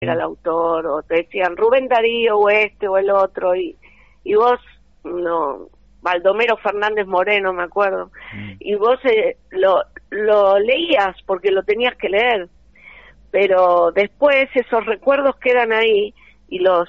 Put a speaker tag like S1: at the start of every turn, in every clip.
S1: era el autor, o te decían Rubén Darío o este o el otro, y vos, no, Baldomero Fernández Moreno, me acuerdo, y vos lo leías porque lo tenías que leer, pero después esos recuerdos quedan ahí y los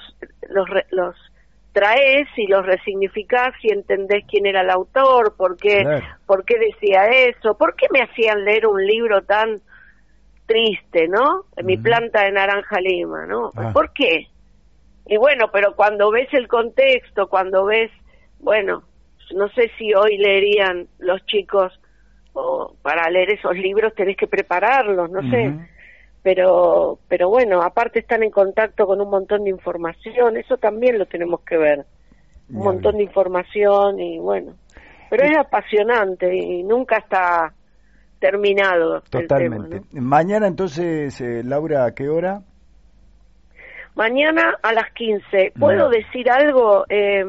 S1: traes y los resignificás y entendés quién era el autor, por qué decía eso, por qué me hacían leer un libro tan triste, ¿no? Mi planta de naranja lima, ¿no? ¿Por qué? Y bueno, pero cuando ves el contexto, cuando ves, bueno, no sé si hoy leerían los chicos, o para leer esos libros tenés que prepararlos, no sé, pero bueno, aparte están en contacto con un montón de información, eso también lo tenemos que ver, un montón de información y bueno, pero es apasionante y nunca está terminado.
S2: Totalmente.
S1: El tema, ¿no?
S2: Mañana entonces, Laura, ¿a qué hora?
S1: Mañana a las 15. ¿Puedo decir algo?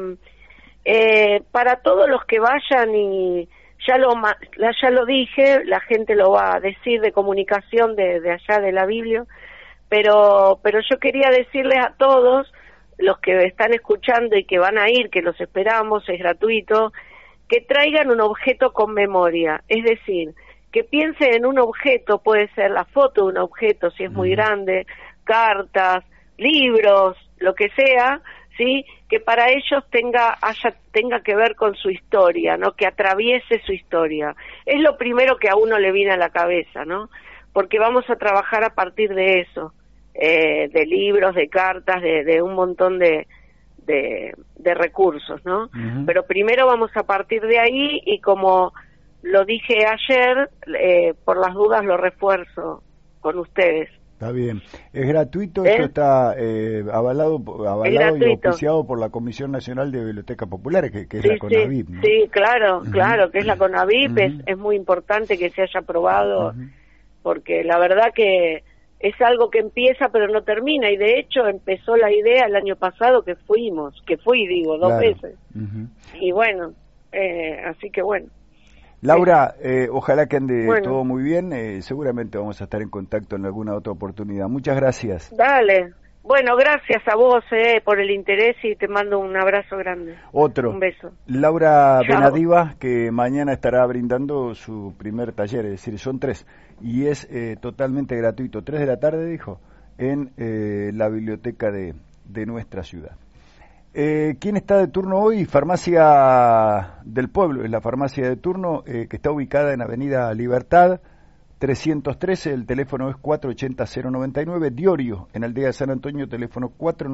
S1: Para todos los que vayan, y ya lo dije, la gente lo va a decir de comunicación de allá de la Biblia, pero yo quería decirles a todos los que están escuchando y que van a ir, que los esperamos, es gratuito, que traigan un objeto con memoria, es decir, que piensen en un objeto, puede ser la foto de un objeto si es muy grande, cartas, libros, lo que sea, ¿sí? Que para ellos tenga que ver con su historia, ¿no? Que atraviese su historia. Es lo primero que a uno le viene a la cabeza, ¿no? Porque vamos a trabajar a partir de eso, de libros, de cartas, de un montón de recursos, ¿no? Pero primero vamos a partir de ahí y como lo dije ayer, por las dudas lo refuerzo con ustedes.
S2: Está bien. Es gratuito, esto está avalado y auspiciado por la Comisión Nacional de Bibliotecas Populares, que es la CONABIP, ¿no?
S1: Sí, claro, que es la CONABIP, es muy importante que se haya aprobado, porque la verdad que es algo que empieza pero no termina, y de hecho empezó la idea el año pasado que fui 2 veces, y bueno, así que bueno.
S2: Laura, ojalá que ande todo muy bien, seguramente vamos a estar en contacto en alguna otra oportunidad. Muchas gracias.
S1: Dale, bueno, gracias a vos por el interés y te mando un abrazo grande. Un beso.
S2: Laura Benadiva, que mañana estará brindando su primer taller, es decir, son 3, y es totalmente gratuito, 3 de la tarde, dijo, en la biblioteca de nuestra ciudad. ¿Quién está de turno hoy? Farmacia del Pueblo, es la farmacia de turno que está ubicada en Avenida Libertad 313, el teléfono es 480-099, Diorio, en Aldea de San Antonio, teléfono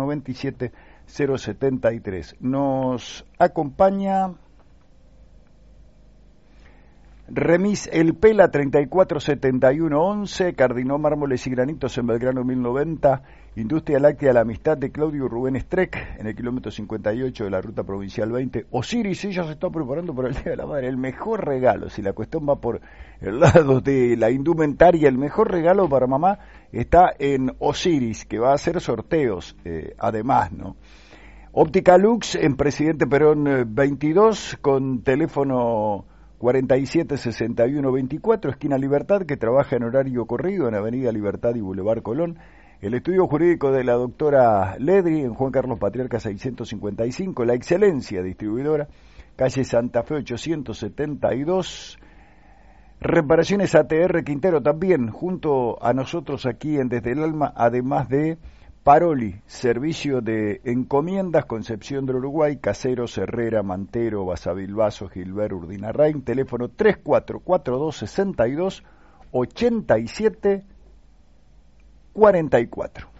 S2: 497-073. Nos acompaña Remis El Pela 347111, Cardinó Mármoles y Granitos en Belgrano 1090, Industria Láctea La Amistad de Claudio Rubén Streck en el kilómetro 58 de la ruta provincial 20. Osiris, ella se está preparando para el Día de la Madre, el mejor regalo, si la cuestión va por el lado de la indumentaria, el mejor regalo para mamá está en Osiris, que va a hacer sorteos además, ¿no? Óptica Lux en Presidente Perón 22 con teléfono 476124, esquina Libertad, que trabaja en horario corrido en Avenida Libertad y Boulevard Colón. El estudio jurídico de la doctora Ledri en Juan Carlos Patriarca 655, La Excelencia Distribuidora, calle Santa Fe 872. Reparaciones ATR Quintero también, junto a nosotros aquí en Desde el Alma, además de Paroli, servicio de encomiendas, Concepción del Uruguay, Caseros, Herrera, Mantero, Basavilbaso, Gilbert, Urdinarrain, teléfono 3442628744.